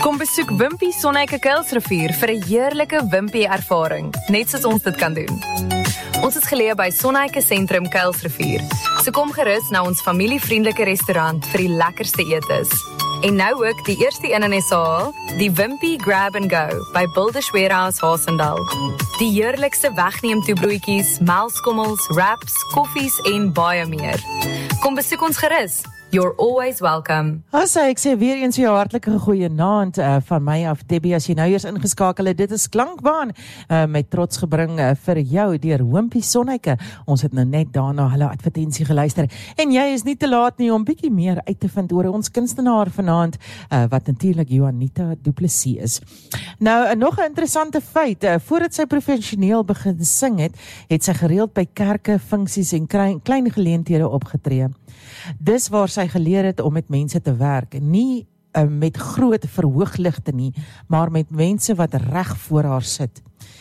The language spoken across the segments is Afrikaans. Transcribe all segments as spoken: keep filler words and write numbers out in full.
Kom besoek Wimpy Sonneike Kuilsrivier vir 'n heerlike Wimpy ervaring, net soos ons dit kan doen. Ons is geleë by Sonneike Sentrum Kuilsrivier, so kom gerus na ons familievriendelike restaurant vir die lekkerste etes. En nou ook die eerste een in S A, die Wimpy Grab and Go by Builders Warehouse Haasendal. Die heerlikste wegneem toebroodjies, melkskommels, wraps, koffies en baie meer. Kom besoek ons gerus. You're always welcome. As ek sê weer eens vir jou hartlike goeie naand uh, van my af, Debbie, as jy nou eers ingeskakel het, dit is Klankbaan uh, met trots gebring uh, vir jou deur Wimpy Sonneike. Ons het nou net daarna hulle advertensie geluister en jy is nie te laat nie om bietjie meer uit te vind oor ons kunstenaar vanaand, uh, wat natuurlik Juanita Du Plessis is. Nou, uh, nog 'n interessante feit, uh, voordat sy professioneel begin sing het, het sy gereeld by kerke, funksies en klein, klein geleenthede opgetree. Dis waar sy geleer het om met mense te werk, nie uh, met groot verhoogligte nie, maar met mense wat reg voor haar sit.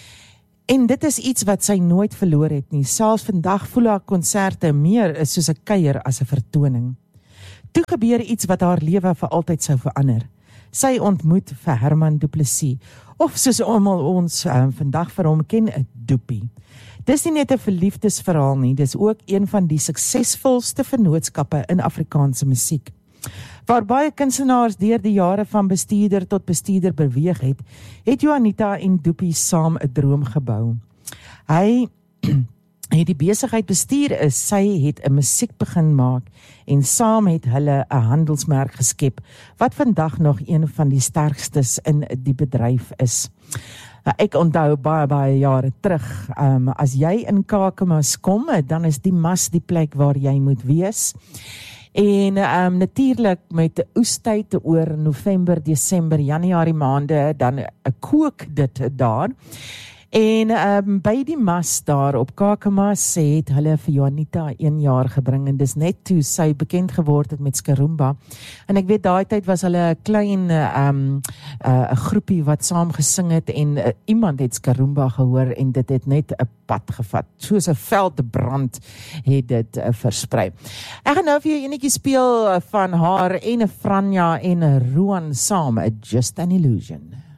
En dit is iets wat sy nooit verloor het nie, selfs vandag voel haar konserte meer is soos 'n kuier as 'n vertoning. Toe gebeur iets wat haar lewe vir altyd sou verander. Sy ontmoet vir Herman Du Plessis, of soos almal ons uh, vandag vir hom ken, 'n Doopie. Dis nie net 'n verliefdesverhaal nie, dis ook een van die suksesvolste vennootskappe in Afrikaanse musiek. Waar baie kunstenaars deur die jare van bestuurder tot bestuurder beweeg het, het Juanita en Doopie saam 'n droom gebou. Hy het die besigheid bestuur is, sy het 'n musiek begin maak en saam het hulle 'n handelsmerk geskep, wat vandag nog een van die sterkstes in die bedryf is. Ek onthou baie, baie jare terug, um, as jy in Kakamas kom, dan is die mas die plek waar jy moet wees. En um, natuurlik met oestyd oor November, Desember, Januarie maande, dan uh, kook dit daar. En um, by die mas daar op Kakamas het hulle vir Juanita een jaar gebring en dis net toe sy bekend geword het met Skarumba. En ek weet daai tyd was hulle 'n klein um, uh, 'n groepie wat saam gesing het en uh, iemand het Skarumba gehoor en dit het net 'n pad gevat. Soos 'n veldbrand het dit uh, versprei. Ek gaan nou vir jou enetjie speel van haar en 'n Franja en 'n Roan saam, Just an Illusion.